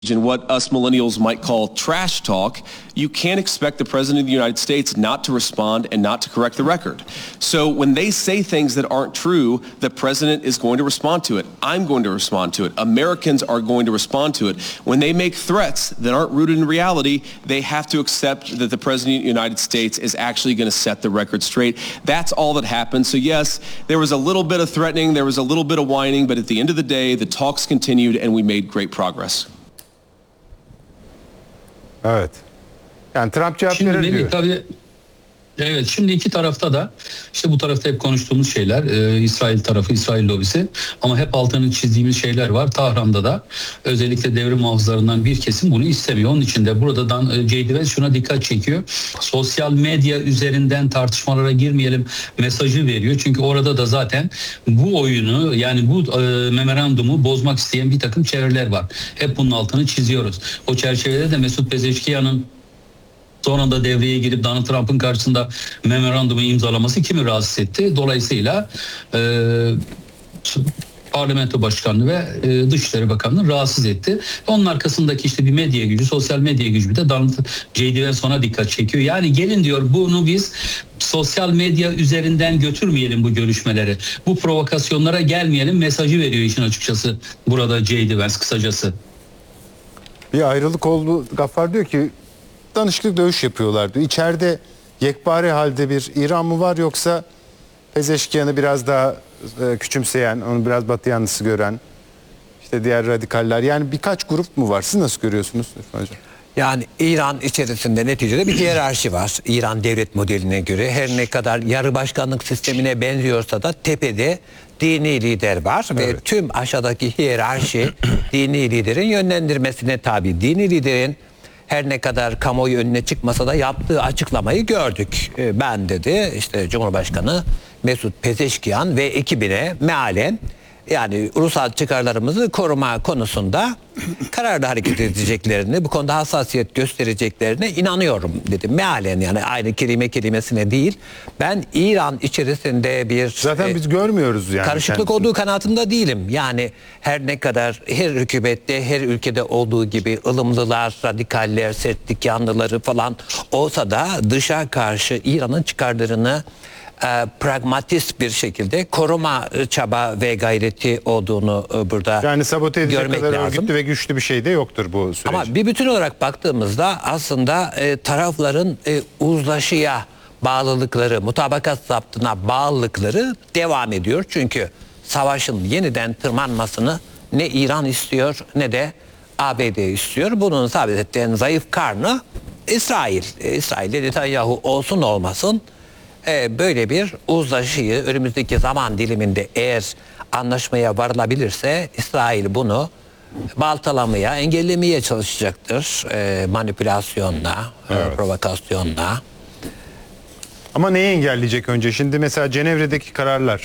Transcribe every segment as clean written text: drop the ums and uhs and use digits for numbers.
and what us millennials might call trash talk, you can't expect the President of the United States not to respond and not to correct the record. So when they say things that aren't true, the President is going to respond to it. I'm going to respond to it. Americans are going to respond to it. When they make threats that aren't rooted in reality, they have to accept that the President of the United States is actually going to set the record straight. That's all that happened. So yes, there was a little bit of threatening, there was a little bit of whining, but at the end of the day, the talks continued and we made great progress. Evet. Yani Trump cevap verir diyor. Tabii, evet, şimdi iki tarafta da işte bu tarafta hep konuştuğumuz şeyler, İsrail tarafı, İsrail lobisi, ama hep altını çizdiğimiz şeyler var. Tahran'da da özellikle devrim muhafızlarından bir kesim bunu istemiyor. Onun için de buradan J.D. Vance şuna dikkat çekiyor. Sosyal medya üzerinden tartışmalara girmeyelim mesajı veriyor. Çünkü orada da zaten bu oyunu, yani bu memorandumu bozmak isteyen bir takım çevreler var. Hep bunun altını çiziyoruz. O çerçevede de Mesut Pezeşkiyan'ın son anda devreye girip Donald Trump'ın karşısında memorandumu imzalaması kimi rahatsız etti? Dolayısıyla Parlamento Başkanlığı ve Dışişleri Bakanlığı rahatsız etti. Onun arkasındaki işte bir medya gücü, sosyal medya gücü, bir de J.D. Vance ona dikkat çekiyor. Yani gelin diyor, bunu biz sosyal medya üzerinden götürmeyelim bu görüşmeleri. Bu provokasyonlara gelmeyelim mesajı veriyor işin açıkçası burada J.D. Vance kısacası. Bir ayrılık oldu. Gaffar diyor ki danışıklı dövüş yapıyorlar diyor. İçeride yekpare halde bir İran mı var, yoksa Pezeşkiyan'ı biraz daha küçümseyen, onu biraz batı yanlısı gören işte diğer radikaller, yani birkaç grup mu var? Siz nasıl görüyorsunuz hocam? Yani İran içerisinde neticede bir hiyerarşi var. İran devlet modeline göre her ne kadar yarı başkanlık sistemine benziyorsa da tepede dini lider var. Evet. Ve tüm aşağıdaki hiyerarşi dini liderin yönlendirmesine tabi. Dini liderin her ne kadar kamuoyu önüne çıkmasa da yaptığı açıklamayı gördük. Ben dedi işte Cumhurbaşkanı Mesut Pezeşkiyan ve ekibine mealen, yani ulusal çıkarlarımızı koruma konusunda kararlı hareket edeceklerini, bu konuda hassasiyet göstereceklerine inanıyorum dedi. Mealen, yani aynı kelime kelimesine değil. Ben İran içerisinde bir zaten biz görmüyoruz yani karışıklık kendisini olduğu kanaatinde değilim. Yani her ne kadar her hükümette, her ülkede olduğu gibi ılımlılar, radikaller, sertlik yanlıları falan olsa da dışa karşı İran'ın çıkarlarını pragmatist bir şekilde koruma çaba ve gayreti olduğunu burada yani sabote edecek görmek kadar lazım. örgütlü ve güçlü bir şey de yoktur bu süreç. Ama bir bütün olarak baktığımızda aslında tarafların uzlaşıya bağlılıkları, mutabakat zaptına bağlılıkları devam ediyor. Çünkü savaşın yeniden tırmanmasını ne İran istiyor ne de ABD istiyor. Bunun sadece en zayıf karnı İsrail. İsrail'de Netanyahu olsun olmasın böyle bir uzlaşıyı önümüzdeki zaman diliminde eğer anlaşmaya varılabilirse İsrail bunu baltalamaya, engellemeye çalışacaktır. Manipülasyonla, evet, provokasyonla. Ama neyi engelleyecek önce? Şimdi mesela Cenevre'deki kararlar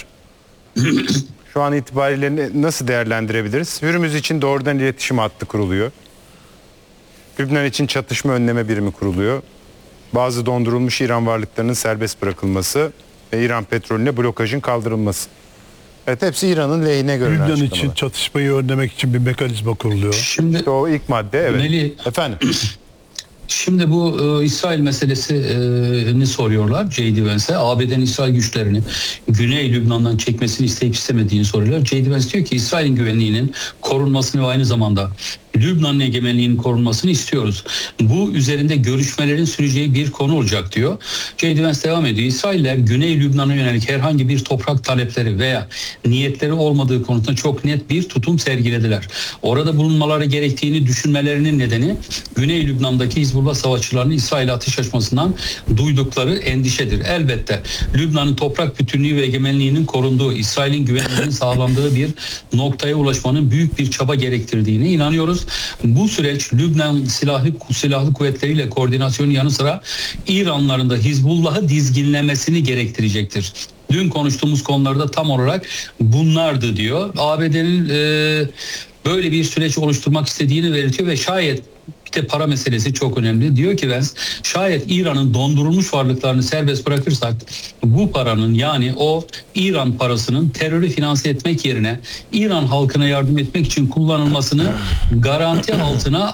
şu an itibariyle nasıl değerlendirebiliriz? Hürmüz için doğrudan iletişim hattı kuruluyor. Lübnan için çatışma önleme birimi kuruluyor. Bazı dondurulmuş İran varlıklarının serbest bırakılması ve İran petrolüne blokajın kaldırılması. Evet, hepsi İran'ın lehine görünen Lübnan açıklamalar. için çatışmayı önlemek için bir mekanizma kuruluyor. Şimdi İşte o ilk madde, evet. Efendim. Şimdi bu İsrail meselesini soruyorlar J.D. Vance'e. ABD'nin İsrail güçlerini Güney Lübnan'dan çekmesini isteyip istemediğini soruyorlar. J.D. Vance diyor ki İsrail'in güvenliğinin korunmasını ve aynı zamanda Lübnan'ın egemenliğinin korunmasını istiyoruz. Bu üzerinde görüşmelerin süreceği bir konu olacak diyor. J.D. Vance devam ediyor. İsrailler Güney Lübnan'a yönelik herhangi bir toprak talepleri veya niyetleri olmadığı konusunda çok net bir tutum sergilediler. Orada bulunmaları gerektiğini düşünmelerinin nedeni Güney Lübnan'daki Hizbullah savaşçılarının İsrail'e ateş açmasından duydukları endişedir. Elbette Lübnan'ın toprak bütünlüğü ve egemenliğinin korunduğu, İsrail'in güvenliğinin sağlandığı bir noktaya ulaşmanın büyük bir çaba gerektirdiğine inanıyoruz. Bu süreç Lübnan silahlı kuvvetleriyle koordinasyonun yanı sıra İranlıların da Hizbullah'ı dizginlemesini gerektirecektir. Dün konuştuğumuz konularda tam olarak bunlardı diyor. ABD'nin böyle bir süreç oluşturmak istediğini belirtiyor ve şayet bir İşte para meselesi çok önemli. Diyor ki Vance, şayet İran'ın dondurulmuş varlıklarını serbest bırakırsak bu paranın, yani o İran parasının terörü finanse etmek yerine İran halkına yardım etmek için kullanılmasını garanti altına